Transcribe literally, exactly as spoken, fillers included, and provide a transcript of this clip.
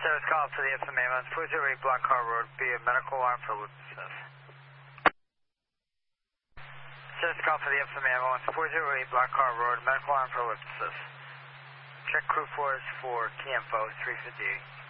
Service call to the F M ambulance, four zero eight Block Car Road, be a medical alarm for witnesses. Service call for the F M ambulance, four zero eight Block Car Road, medical alarm for witnesses. Check crew force for T M F O three fifty-eight.